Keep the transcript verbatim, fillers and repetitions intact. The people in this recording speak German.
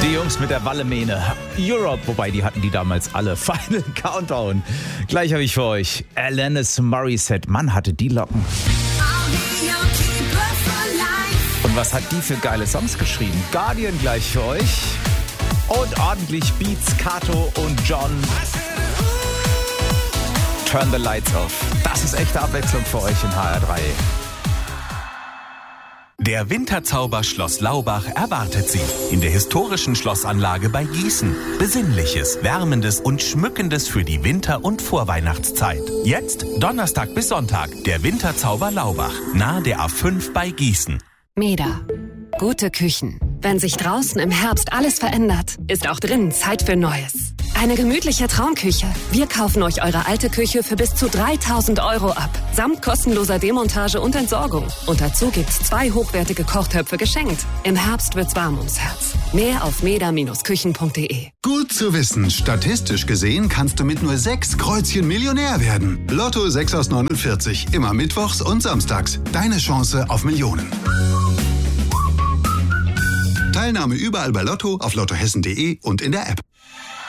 Die Jungs mit der Wallemähne. Europe, wobei die hatten die damals alle. Final Countdown. Gleich habe ich für euch Alanis Morissette. Mann, hatte die Locken. Und was hat die für geile Songs geschrieben? Guardian gleich für euch. Und ordentlich Beats, Kato und John. Turn the Lights Off. Das ist echte Abwechslung für euch in H R drei. Der Winterzauber Schloss Laubach erwartet Sie in der historischen Schlossanlage bei Gießen. Besinnliches, Wärmendes und Schmückendes für die Winter- und Vorweihnachtszeit. Jetzt Donnerstag bis Sonntag, der Winterzauber Laubach, nahe der A fünf bei Gießen. Meda. Gute Küchen. Wenn sich draußen im Herbst alles verändert, ist auch drinnen Zeit für Neues. Eine gemütliche Traumküche. Wir kaufen euch eure alte Küche für bis zu dreitausend Euro ab. Samt kostenloser Demontage und Entsorgung. Und dazu gibt's zwei hochwertige Kochtöpfe geschenkt. Im Herbst wird's warm ums Herz. Mehr auf meda Küchen punkt de. Gut zu wissen. Statistisch gesehen kannst du mit nur sechs Kreuzchen Millionär werden. Lotto sechs aus neunundvierzig. Immer mittwochs und samstags. Deine Chance auf Millionen. Teilnahme überall bei Lotto, auf lottohessen punkt de und in der App.